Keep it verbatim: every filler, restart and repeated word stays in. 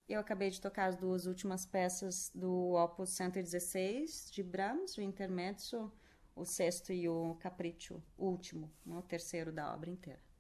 Eu acabei de tocar as duas últimas peças do Opus cento e dezesseis de Brahms, o Intermezzo, o sexto e o Capriccio, o último, né, o terceiro da obra inteira.